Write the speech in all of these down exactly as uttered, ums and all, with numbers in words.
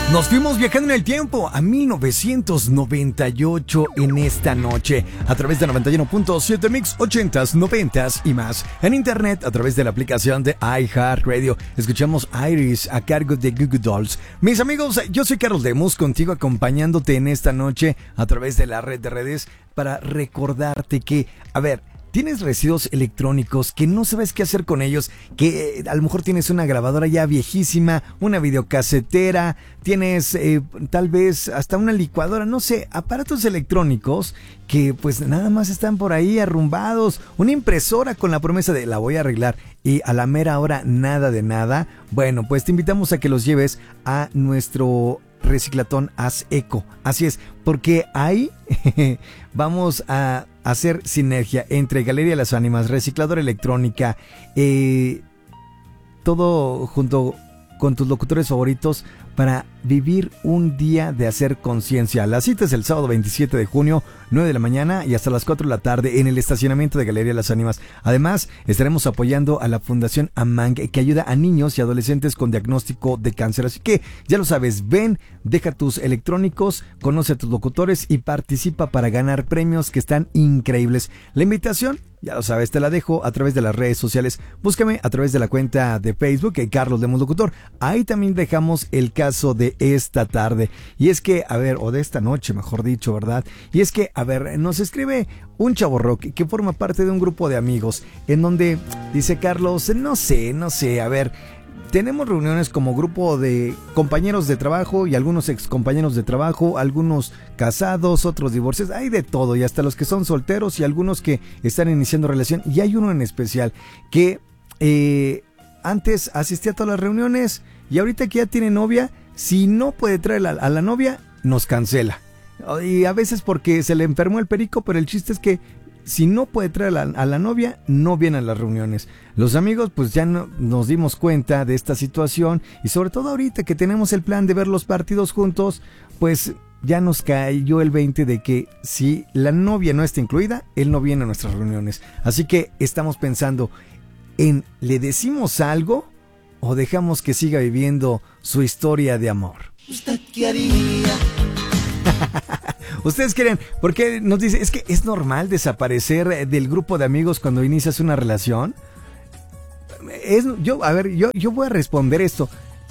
Nos fuimos viajando en el tiempo a mil novecientos noventa y ocho en esta noche, a través de noventa y uno punto siete Mix, ochentas, noventas y más. En internet, a través de la aplicación de iHeartRadio, escuchamos Iris a cargo de Goo Goo Dolls. Mis amigos, yo soy Carlos Lemus, contigo acompañándote en esta noche a través de la red de redes para recordarte que, a ver, tienes residuos electrónicos que no sabes qué hacer con ellos, que eh, a lo mejor tienes una grabadora ya viejísima, una videocasetera, tienes eh, tal vez hasta una licuadora, no sé, aparatos electrónicos que pues nada más están por ahí arrumbados, una impresora con la promesa de la voy a arreglar y a la mera hora nada de nada. Bueno, pues te invitamos a que los lleves a nuestro Reciclatón Haz Eco. Así es, porque ahí vamos a hacer sinergia entre Galería Las Ánimas, Recicladora Electrónica, eh, todo junto con tus locutores favoritos para vivir un día de hacer conciencia. La cita es el sábado veintisiete de junio, nueve de la mañana y hasta las cuatro de la tarde en el estacionamiento de Galería Las Ánimas. Además, estaremos apoyando a la Fundación Amang, que ayuda a niños y adolescentes con diagnóstico de cáncer. Así que, ya lo sabes, ven, deja tus electrónicos, conoce a tus locutores y participa para ganar premios que están increíbles. La invitación, ya lo sabes, te la dejo a través de las redes sociales. Búscame a través de la cuenta de Facebook, Carlos Lemus Locutor. Ahí también dejamos el caso de esta tarde. Y es que, a ver, o de esta noche, mejor dicho, ¿verdad? Y es que, a ver, nos escribe un chavorrock que forma parte de un grupo de amigos en donde dice Carlos, no sé, no sé, a ver, tenemos reuniones como grupo de compañeros de trabajo y algunos ex compañeros de trabajo, algunos casados, otros divorciados, hay de todo y hasta los que son solteros y algunos que están iniciando relación. Y hay uno en especial que eh, antes asistía a todas las reuniones y ahorita que ya tiene novia, si no puede traer a, a la novia, nos cancela. Y a veces porque se le enfermó el perico, pero el chiste es que si no puede traer a la, a la novia, no viene a las reuniones. Los amigos pues ya no, nos dimos cuenta de esta situación y sobre todo ahorita que tenemos el plan de ver los partidos juntos, pues ya nos cayó el veinte de que si la novia no está incluida, él no viene a nuestras reuniones. Así que estamos pensando en, ¿le decimos algo o dejamos que siga viviendo su historia de amor? ¿Usted qué haría? Ustedes quieren, porque nos dice, es que es normal desaparecer del grupo de amigos cuando inicias una relación. Es, yo, a ver, yo, yo voy a responder esto.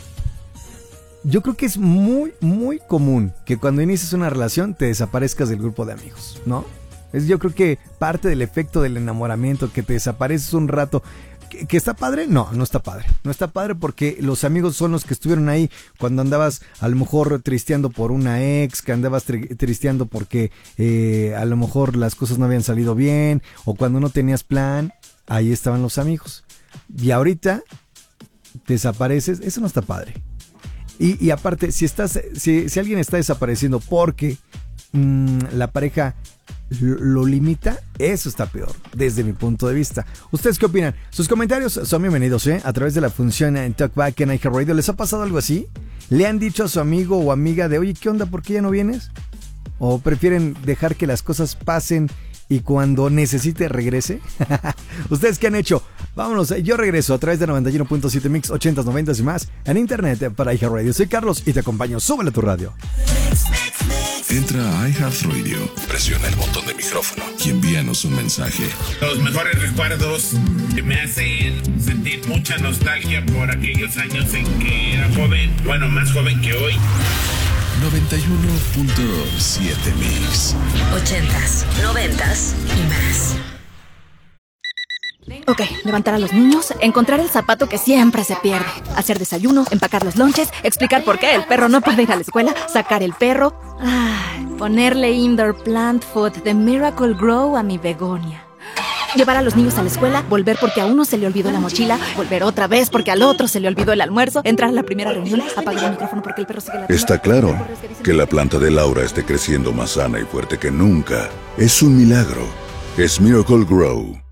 Yo creo que es muy, muy común que cuando inicias una relación te desaparezcas del grupo de amigos, ¿no? Es, yo creo que parte del efecto del enamoramiento, que te desapareces un rato. ¿Que, que está padre? No, no está padre. No está padre porque los amigos son los que estuvieron ahí cuando andabas a lo mejor tristeando por una ex, que andabas tri- tristeando porque eh, a lo mejor las cosas no habían salido bien, o cuando no tenías plan, ahí estaban los amigos. Y ahorita desapareces, eso no está padre. Y, y aparte, si estás, si, si alguien está desapareciendo porque mmm, la pareja lo limita, eso está peor, desde mi punto de vista. ¿Ustedes qué opinan? Sus comentarios son bienvenidos, ¿eh? A través de la función en Talkback en iHeartRadio. ¿Les ha pasado algo así? ¿Le han dicho a su amigo o amiga de, oye, ¿qué onda? ¿Por qué ya no vienes? ¿O prefieren dejar que las cosas pasen y cuando necesite regrese? ¿Ustedes qué han hecho? Vámonos, yo regreso a través de noventa y uno punto siete Mix, ochentas, noventas y más en internet para iHeartRadio. Soy Carlos y te acompaño. Súbele a tu radio. Entra a iHeartRadio, presiona el botón de micrófono y envíanos un mensaje. Los mejores recuerdos que me hacen sentir mucha nostalgia por aquellos años en que era joven, bueno, más joven que hoy. noventa y uno punto siete Mix. Ochentas, noventas y más. Ok, levantar a los niños, encontrar el zapato que siempre se pierde, hacer desayuno, empacar los lonches, explicar por qué el perro no puede ir a la escuela, sacar el perro, ay, ponerle indoor plant food de Miracle Grow a mi begonia. Llevar a los niños a la escuela, volver porque a uno se le olvidó la mochila, volver otra vez porque al otro se le olvidó el almuerzo, entrar a la primera reunión, apagar el micrófono porque el perro sigue la... Está claro que la planta de Laura esté creciendo más sana y fuerte que nunca. Es un milagro. Es Miracle Grow.